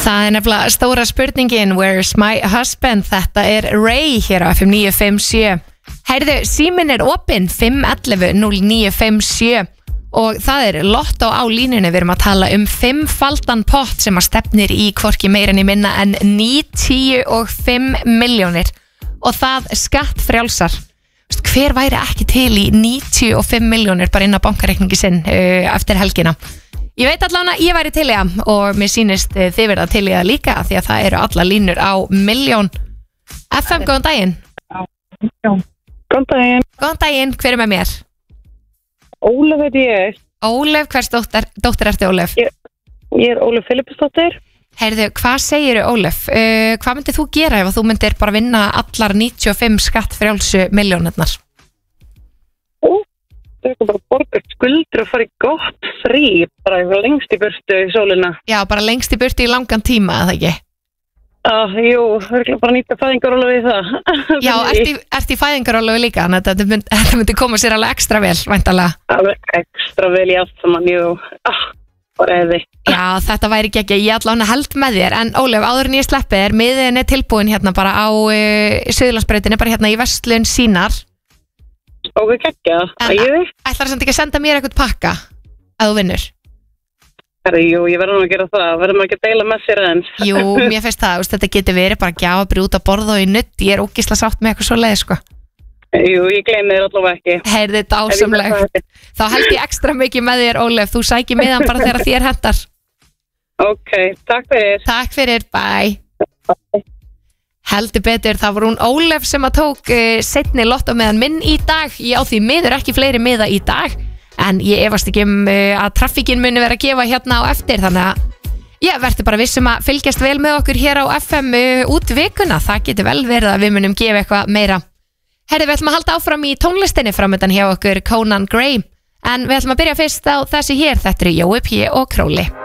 Það nefnilega stóra spurningin, where's my husband? Þetta Ray hér á FM 957. Heyrðu, síminn opinn 511 0957 og það lottó á línunni. Við erum að tala 5-faldan pott sem að stefnir í hvorki meira en minna en 95 milljónir og það skattfrjálsar. Hver væri ekki til í 95 milljónir bara inn á bankareikningi sinn eftir helgina? Ég veit allavega að ég væri til í það og mér sýnist þið verða til í það líka því að það eru alla línur á milljón. FM, góðan daginn. Góðan daginn. Góðan daginn, hver með mér? Ólöf heiti ég. Ólöf, hvers dóttir ertu Ólöf? Ég Ólöf Filipusdóttir. Heyrðu, hvað segirðu Ólöf? Hvað myndir þú gera ef þú myndir bara vinna allar 95 skattfrjálsu milljónirnar? Það er bara borga skuldur og fara í gott frí, bara lengst í burtu í sólina. Já, bara lengst í burtu í langan tíma, eða ekki? Jú, verður bara nýta fæðingarólofi í það. Já, ert í fæðingarólofi líka, þannig að þetta myndi koma sér alveg ekstra vel, væntanlega. Alveg ekstra vel í allt saman, jú. Bara eði. Já, þetta væri ekki, ég allavega held með þér, en Ólöf, áður en ég sleppi þér, miðin tilbúin hérna bara á Suðurlandsbrautinni, bara hérna í verslun Sínar. Og við geggja, ætlar samt ekki að senda mér eitthvað pakka að þú vinnur? Jú, ég verður nú að gera það, verður maður ekki að deila með sér eins. Jú, mér finnst það, þetta getur verið bara gjafabrið út að borða og í nudd, ég ógeðslega sátt með eitthvað svo leið, sko. Jú, ég gleymi þér allavega ekki. Heyrðu, þetta ásamleg. Þá held ég ekstra mikið með þér, Ólöf, þú sækir miðan bara þegar þér hentar. Ok, takk fyrir. Takk fyrir, bye. Heldur betur, það var hún Ólöf sem að tók seinni lottó meðan minn í dag. Ég á því miður ekki fleiri miða í dag, en ég efast ekki að traffíkin muni vera að gefa hérna á eftir, þannig að ég verður bara vissum að fylgjast vel með okkur hér á FM út vikuna. Það getur vel verið að við munum gefa eitthvað meira. Herri, við ætlum að halda áfram í tónlistinni framöndan hjá okkur Conan Gray, en við ætlum að byrja fyrst á þessi hér. Þetta Jói P. og Króli.